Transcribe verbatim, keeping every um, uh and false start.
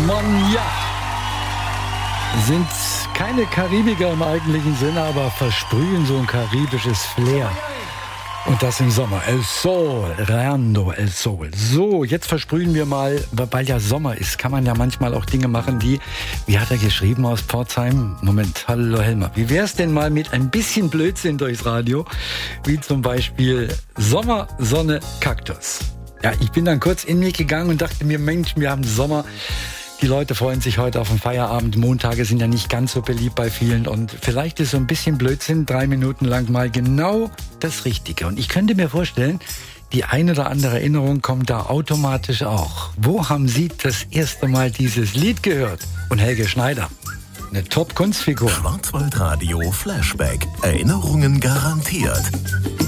Monja sind keine Karibiker im eigentlichen Sinne, aber versprühen so ein karibisches Flair. Und das im Sommer. El Sol, Rando, El Sol. So, jetzt versprühen wir mal, weil ja Sommer ist, kann man ja manchmal auch Dinge machen, die, wie hat er geschrieben aus Pforzheim? Moment, hallo Helmer. Wie wär's denn mal mit ein bisschen Blödsinn durchs Radio? Wie zum Beispiel Sommer, Sonne, Kaktus. Ja, ich bin dann kurz in mich gegangen und dachte mir, Mensch, wir haben Sommer. Die Leute freuen sich heute auf den Feierabend. Montage sind ja nicht ganz so beliebt bei vielen. Und vielleicht ist so ein bisschen Blödsinn drei Minuten lang mal genau das Richtige. Und ich könnte mir vorstellen, die eine oder andere Erinnerung kommt da automatisch auch. Wo haben Sie das erste Mal dieses Lied gehört? Und Helge Schneider, eine Top-Kunstfigur. Schwarzwaldradio Flashback. Erinnerungen garantiert.